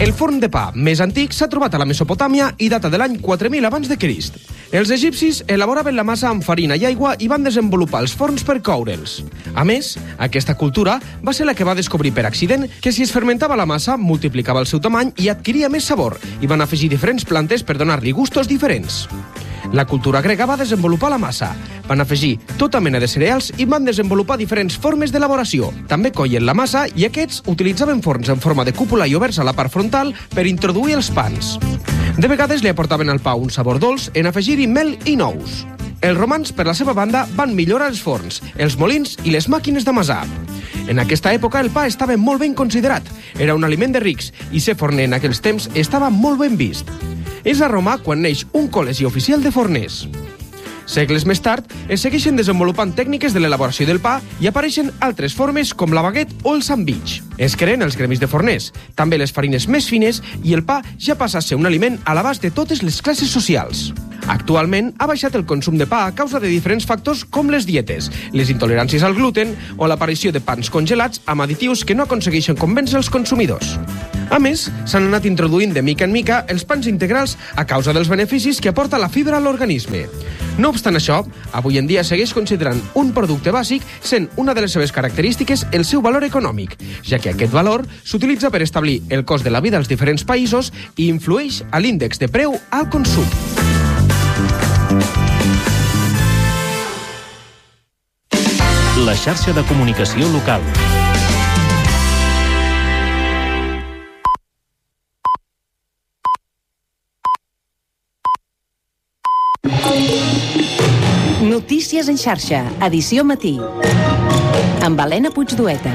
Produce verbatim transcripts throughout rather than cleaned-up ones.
El forn de pa més antic s'ha trobat a la Mesopotàmia i data de l'any quatre mil abans de Crist. Els egipcis elaboraven la massa amb farina i aigua i van desenvolupar els forns per coure'ls. A més, aquesta cultura va ser la que va descobrir per accident que si es fermentava la massa, multiplicava el seu tamany i adquiria més sabor, i van afegir diferents plantes per donar-li gustos diferents. La cultura grega va desenvolupar la massa. Van afegir tota mena de cereals i van desenvolupar diferents formes d'elaboració. També coien la massa i aquests utilitzaven forns en forma de cúpula i oberts a la part frontal per introduir els pans. De vegades li aportaven al pa un sabor dolç en afegir-hi mel i nous. Els romans, per la seva banda, van millorar els forns, els molins i les màquines d'amasar. En aquesta època el pa estava molt ben considerat. Era un aliment de rics i ser forner en aquells temps estava molt ben vist. És a Roma quan neix un col·legi oficial de forners. Segles més tard, es segueixen desenvolupant tècniques de l'elaboració del pa i apareixen altres formes com la baguette o el sandvich. Es creen els gremis de forners, també les farines més fines, i el pa ja passa a ser un aliment a l'abast de totes les classes socials. Actualment ha baixat el consum de pa a causa de diferents factors com les dietes, les intoleràncies al gluten o l'aparició de pans congelats amb additius que no aconsegueixen convèncer els consumidors. A més, s'han anat introduint de mica en mica els pans integrals a causa dels beneficis que aporta la fibra a l'organisme. No obstant això, avui en dia segueix considerant un producte bàsic sent una de les seves característiques el seu valor econòmic, ja que aquest valor s'utilitza per establir el cost de la vida als diferents països i influeix a l'índex de preu al consum. La xarxa de comunicació local. Notícies en xarxa, edició matí. Amb Helena Puigdueta.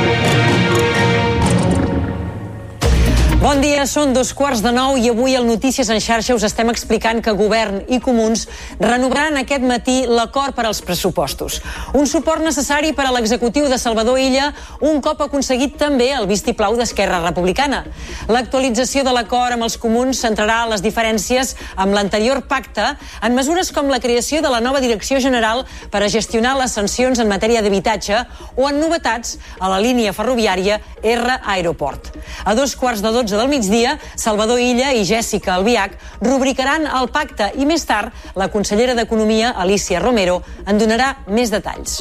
Bon dia, són dos quarts de nou i avui al Notícies en xarxa us estem explicant que Govern i Comuns renovaran aquest matí l'acord per als pressupostos. Un suport necessari per a l'executiu de Salvador Illa, un cop aconseguit també el vistiplau d'Esquerra Republicana. L'actualització de l'acord amb els comuns centrarà les diferències amb l'anterior pacte en mesures com la creació de la nova Direcció General per a gestionar les sancions en matèria d'habitatge o en novetats a la línia ferroviària R Aeroport. A dos quarts de dotze del migdia, Salvador Illa i Jèssica Albiach rubricaran el pacte i més tard la consellera d'Economia, Alícia Romero, en donarà més detalls.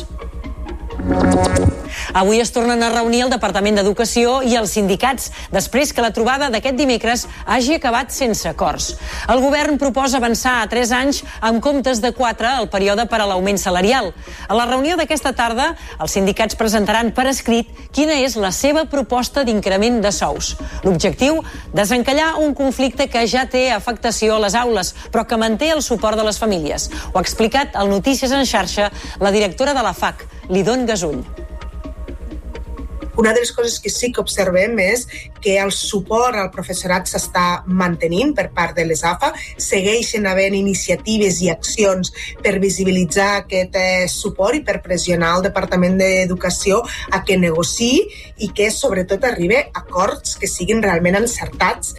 Avui es tornen a reunir el Departament d'Educació i els sindicats després que la trobada d'aquest dimecres hagi acabat sense acords. El govern proposa avançar a tres anys en comptes de quatre el període per a l'augment salarial. A la reunió d'aquesta tarda, els sindicats presentaran per escrit quina és la seva proposta d'increment de sous. L'objectiu, desencallar un conflicte que ja té afectació a les aules, però que manté el suport de les famílies. Ho ha explicat al Notícies en xarxa la directora de la F A C, Lidon Gasull. Una de les coses que sí que observem és que el suport al professorat s'està mantenint per part de les A F A. Segueixen havent iniciatives i accions per visibilitzar aquest eh, suport i per pressionar el Departament d'Educació a que negociï i que sobretot arribi a acords que siguin realment encertats.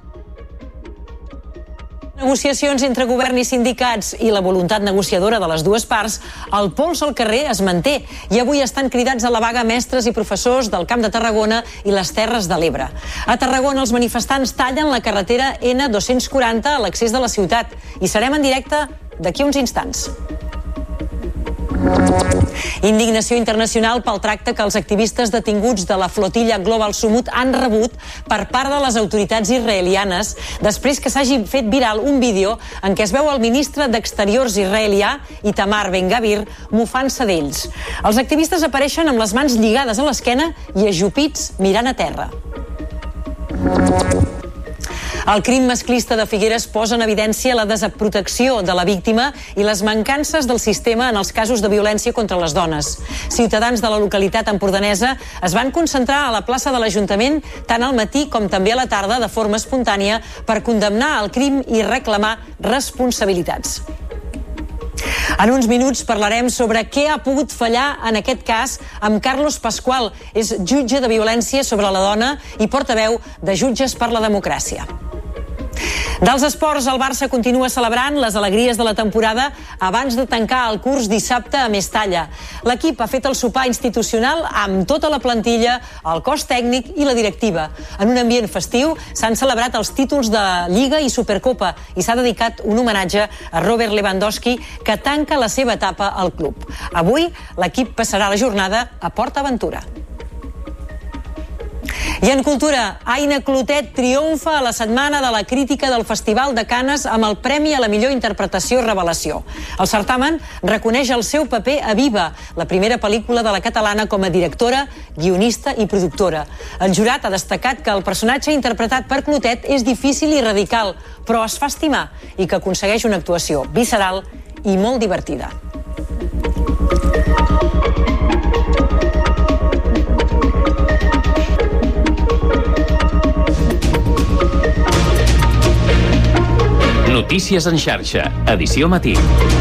Negociacions entre govern i sindicats i la voluntat negociadora de les dues parts, el pols al carrer es manté i avui estan cridats a la vaga mestres i professors del Camp de Tarragona i les Terres de l'Ebre. A Tarragona els manifestants tallen la carretera N dos-cents quaranta a l'accés de la ciutat i serem en directe d'aquí uns instants. Indignació internacional pel tracte que els activistes detinguts de la flotilla Global Sumut han rebut per part de les autoritats israelianes després que s'hagi fet viral un vídeo en què es veu el ministre d'Exteriors israelià, Itamar Ben-Gavir, mofant-se d'ells. Els activistes apareixen amb les mans lligades a l'esquena i ajupits mirant a terra. El crim masclista de Figueres posa en evidència la desprotecció de la víctima i les mancances del sistema en els casos de violència contra les dones. Ciutadans de la localitat empordanesa es van concentrar a la plaça de l'Ajuntament tant al matí com també a la tarda de forma espontània per condemnar el crim i reclamar responsabilitats. En uns minuts parlarem sobre què ha pogut fallar en aquest cas amb Carlos Pascual. És jutge de violència sobre la dona i portaveu de Jutges per la Democràcia. Dels esports, el Barça continua celebrant les alegries de la temporada abans de tancar el curs dissabte a Mestalla. L'equip ha fet el sopar institucional amb tota la plantilla, el cos tècnic i la directiva. En un ambient festiu s'han celebrat els títols de Lliga i Supercopa i s'ha dedicat un homenatge a Robert Lewandowski, que tanca la seva etapa al club. Avui, l'equip passarà la jornada a Port Aventura. I en cultura, Aina Clotet triomfa a la Setmana de la Crítica del Festival de Canes amb el Premi a la millor interpretació revelació. El certamen reconeix el seu paper a Viva, la primera pel·lícula de la catalana com a directora, guionista i productora. El jurat ha destacat que el personatge interpretat per Clotet és difícil i radical, però es fa estimar i que aconsegueix una actuació visceral i molt divertida. Notícies en xarxa, edició matí.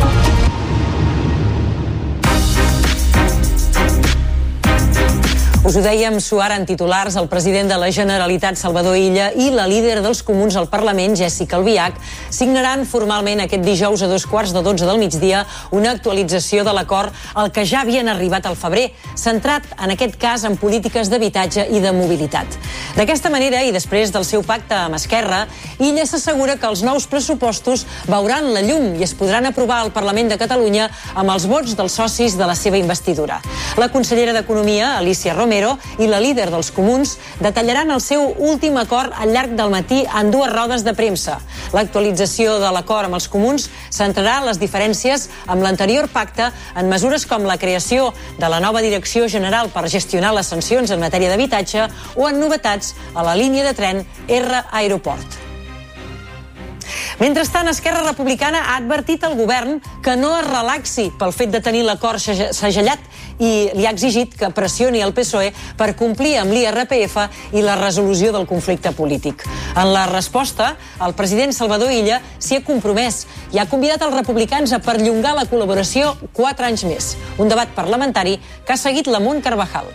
Us ho dèiem suar en titulars, el president de la Generalitat, Salvador Illa, i la líder dels comuns al Parlament, Jéssica Albiach, signaran formalment aquest dijous a dos quarts de dotze del migdia una actualització de l'acord al que ja havien arribat al febrer, centrat en aquest cas en polítiques d'habitatge i de mobilitat. D'aquesta manera, i després del seu pacte amb Esquerra, Illa s'assegura que els nous pressupostos veuran la llum i es podran aprovar al Parlament de Catalunya amb els vots dels socis de la seva investidura. La consellera d'Economia, Alicia Romero, i la líder dels comuns detallaran el seu últim acord al llarg del matí en dues rodes de premsa. L'actualització de l'acord amb els comuns centrarà les diferències amb l'anterior pacte en mesures com la creació de la nova Direcció General per gestionar les sancions en matèria d'habitatge o en novetats a la línia de tren R Aeroport. Mentrestant, Esquerra Republicana ha advertit al govern que no es relaxi pel fet de tenir l'acord segellat i li ha exigit que pressioni el P S O E per complir amb l'I R P F i la resolució del conflicte polític. En la resposta, el president Salvador Illa s'hi ha compromès i ha convidat els republicans a perllongar la col·laboració quatre anys més. Un debat parlamentari que ha seguit l'Amon Carvajal.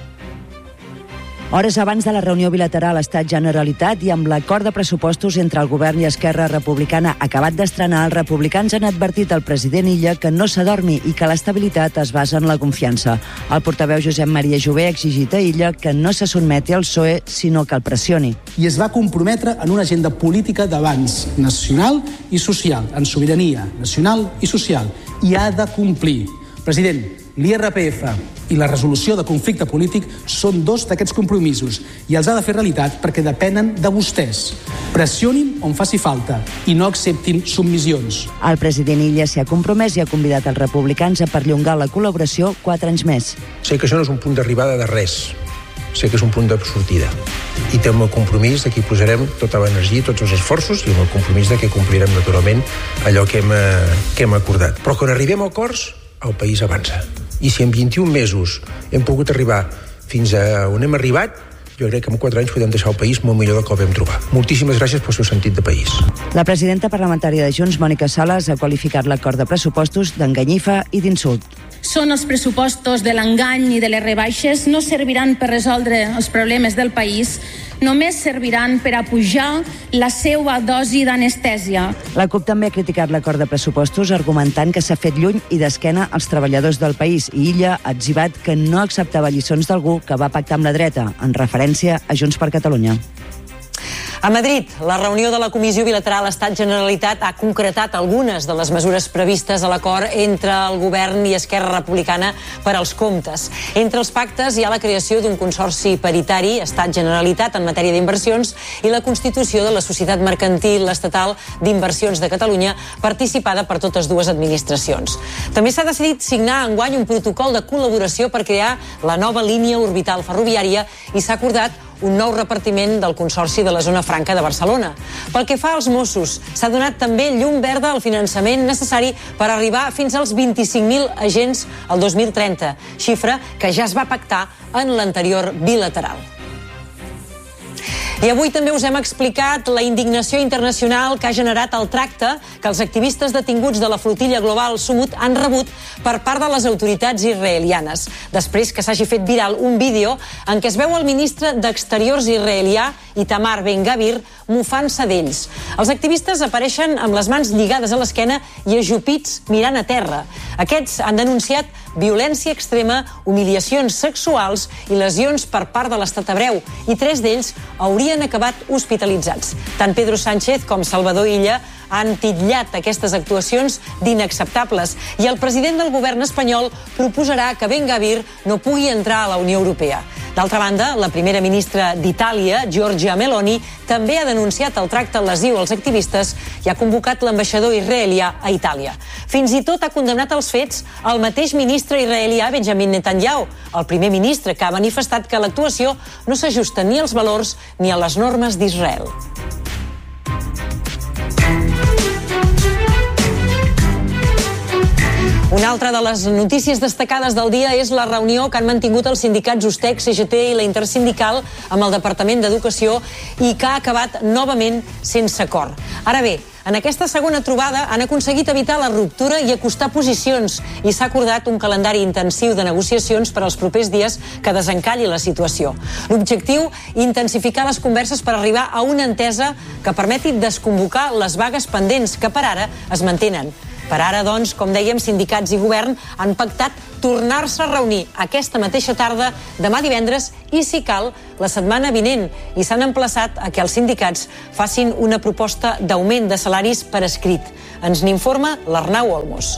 Hores abans de la reunió bilateral Estat-Generalitat i amb l'acord de pressupostos entre el govern i Esquerra Republicana acabat d'estrenar, els republicans han advertit al president Illa que no s'adormi i que l'estabilitat es basa en la confiança. El portaveu Josep Maria Jové ha exigit a Illa que no se sotmeti al P S O E, sinó que el pressioni. I es va comprometre en una agenda política d'avanç nacional i social, en sobirania nacional i social, i ha de complir. President, l'I R P F i la resolució de conflicte polític són dos d'aquests compromisos i els ha de fer realitat perquè depenen de vostès. Pressionin on faci falta i no acceptin submissions. El president Illa s'hi ha compromès i ha convidat els republicans a perllongar la col·laboració quatre anys més. Sé que això no és un punt d'arribada de res, sé que és un punt de sortida i té el compromís de que hi posarem tota l'energia i tots els esforços i el compromís de que complirem naturalment allò que hem, que hem acordat. Però quan arribem a acords, el país avança. I si en vint-i-un mesos hem pogut arribar fins a on hem arribat, jo crec que en quatre anys podem deixar el país molt millor del que el vam trobar. Moltíssimes gràcies pel seu sentit de país. La presidenta parlamentària de Junts, Mònica Sales, ha qualificat l'acord de pressupostos d'enganyifa i d'insult. Són els pressupostos de l'engany i de les rebaixes, no serviran per resoldre els problemes del país, només serviran per apujar la seva dosi d'anestèsia. La CUP també ha criticat l'acord de pressupostos argumentant que s'ha fet lluny i d'esquena als treballadors del país i Illa ha etzibat que no acceptava lliçons d'algú que va pactar amb la dreta, en referència a Junts per Catalunya. A Madrid, la reunió de la Comissió Bilateral Estat-Generalitat ha concretat algunes de les mesures previstes a l'acord entre el govern i Esquerra Republicana per als comptes. Entre els pactes hi ha la creació d'un consorci paritari Estat-Generalitat en matèria d'inversions i la constitució de la Societat Mercantil Estatal d'Inversions de Catalunya, participada per totes dues administracions. També s'ha decidit signar enguany un protocol de col·laboració per crear la nova línia orbital ferroviària i s'ha acordat un nou repartiment del Consorci de la Zona Franca de Barcelona. Pel que fa als Mossos, s'ha donat també llum verda al finançament necessari per arribar fins als vint-i-cinc mil agents el dos mil trenta, xifra que ja es va pactar en l'anterior bilateral. I avui també us hem explicat la indignació internacional que ha generat el tracte que els activistes detinguts de la flotilla global Sumut han rebut per part de les autoritats israelianes, després que s'hagi fet viral un vídeo en què es veu el ministre d'Exteriors israelià, Itamar Ben-Gavir, mofant-se d'ells. Els activistes apareixen amb les mans lligades a l'esquena i ajupits mirant a terra. Aquests han denunciat violència extrema, humiliacions sexuals i lesions per part de l'estat hebreu, i tres d'ells haurien acabat hospitalitzats. Tant Pedro Sánchez com Salvador Illa han titllat aquestes actuacions d'inacceptables i el president del govern espanyol proposarà que Ben-Gavir no pugui entrar a la Unió Europea. D'altra banda, la primera ministra d'Itàlia, Giorgia Meloni, també ha denunciat el tracte lesiu als activistes i ha convocat l'ambaixador israelià a Itàlia. Fins i tot ha condemnat els fets el mateix ministre israelià Benjamin Netanyahu, el primer ministre, que ha manifestat que l'actuació no s'ajusta ni als valors ni a les normes d'Israel. Una altra de les notícies destacades del dia és la reunió que han mantingut els sindicats USTEC, C G T i la Intersindical amb el Departament d'Educació i que ha acabat novament sense acord. Ara bé, en aquesta segona trobada han aconseguit evitar la ruptura i acostar posicions i s'ha acordat un calendari intensiu de negociacions per als propers dies que desencalli la situació. L'objectiu, intensificar les converses per arribar a una entesa que permeti desconvocar les vagues pendents que per ara es mantenen. Per ara, doncs, com dèiem, sindicats i govern han pactat tornar-se a reunir aquesta mateixa tarda, demà divendres i, si cal, la setmana vinent, i s'han emplaçat a que els sindicats facin una proposta d'augment de salaris per escrit. Ens n'informa l'Arnau Olmos.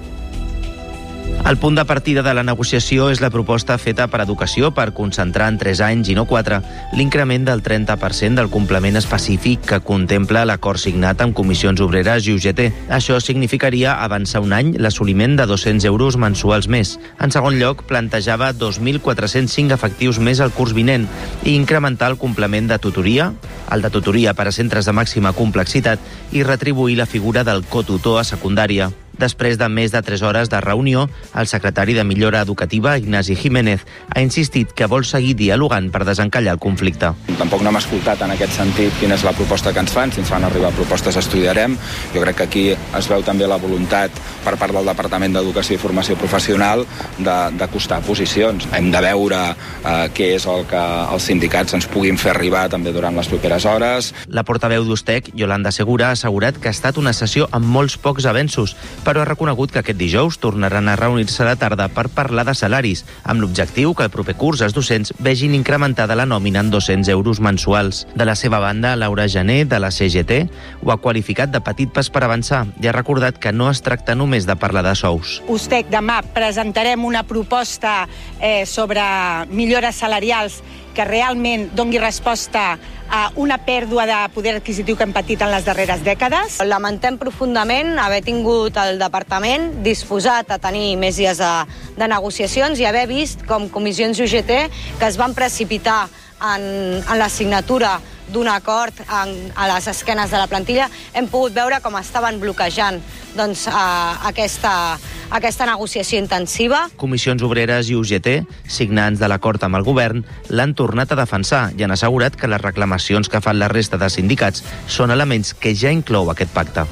El punt de partida de la negociació és la proposta feta per Educació per concentrar en tres anys i no quatre l'increment del trenta per cent del complement específic que contempla l'acord signat amb Comissions Obreres i U G T. Això significaria avançar un any l'assoliment de dos-cents euros mensuals més. En segon lloc, plantejava dos mil quatre-cents cinc efectius més al curs vinent i incrementar el complement de tutoria, el de tutoria per a centres de màxima complexitat i retribuir la figura del cotutor a secundària. Després de més de tres hores de reunió, el secretari de Millora Educativa, Ignasi Jiménez, ha insistit que vol seguir dialogant per desencallar el conflicte. Tampoc no hem escoltat en aquest sentit quina és la proposta que ens fan. Si ens fan arribar propostes estudiarem. Jo crec que aquí es veu també la voluntat per part del Departament d'Educació i Formació Professional d'acostar posicions. Hem de veure eh, què és el que els sindicats ens puguin fer arribar també durant les properes hores. La portaveu d'USTEC, Yolanda Segura, ha assegurat que ha estat una sessió amb molts pocs avenços, però ha reconegut que aquest dijous tornaran a reunir-se a la tarda per parlar de salaris, amb l'objectiu que el proper curs els docents vegin incrementada la nòmina en dos-cents euros mensuals. De la seva banda, Laura Jané, de la C G T, ho ha qualificat de petit pas per avançar i ha recordat que no es tracta només de parlar de sous. USTEC demà presentarem una proposta eh, sobre millores salarials que realment doni resposta a una pèrdua de poder adquisitiu que hem patit en les darreres dècades. Lamentem profundament haver tingut el departament disposat a tenir més dies de, de negociacions i haver vist com comissions U G T que es van precipitar en, en la signatura d'un acord en, a les esquenes de la plantilla. Hem pogut veure com estaven bloquejant doncs, a, aquesta, aquesta negociació intensiva. Comissions Obreres i U G T, signants de l'acord amb el govern, l'han tornat a defensar i han assegurat que les reclamacions que fan la resta de sindicats són elements que ja inclou aquest pacte.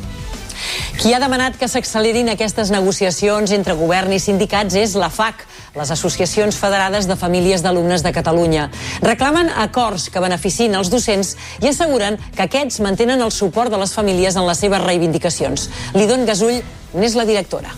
Qui ha demanat que s'accelerin aquestes negociacions entre govern i sindicats és la F A C, les Associacions Federades de Famílies d'Alumnes de Catalunya. Reclamen acords que beneficin els docents i asseguren que aquests mantenen el suport de les famílies en les seves reivindicacions. Lidon Gasull n'és la directora.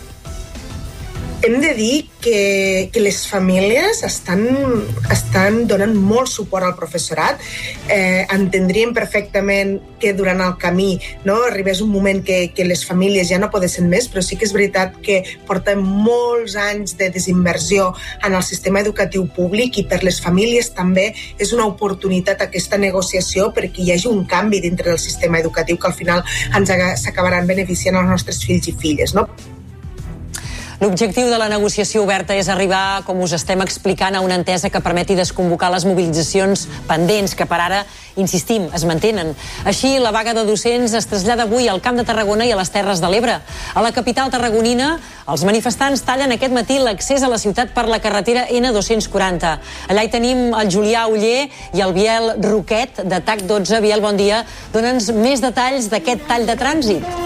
Hem de dir que, que les famílies estan, estan donant molt suport al professorat. Eh, entendríem perfectament que durant el camí no, arribés un moment que, que les famílies ja no poguessin més, però sí que és veritat que portem molts anys de desinversió en el sistema educatiu públic i per les famílies també és una oportunitat aquesta negociació perquè hi hagi un canvi dintre del sistema educatiu que al final ens s'acabaran beneficiant els nostres fills i filles, no? L'objectiu de la negociació oberta és arribar, com us estem explicant, a una entesa que permeti desconvocar les mobilitzacions pendents, que per ara, insistim, es mantenen. Així, la vaga de docents es trasllada avui al Camp de Tarragona i a les Terres de l'Ebre. A la capital tarragonina, els manifestants tallen aquest matí l'accés a la ciutat per la carretera ene dos-cents quaranta. Allà hi tenim el Julià Oller i el Biel Roquet, de T A C dotze. Biel, bon dia. Dóna'ns més detalls d'aquest tall de trànsit.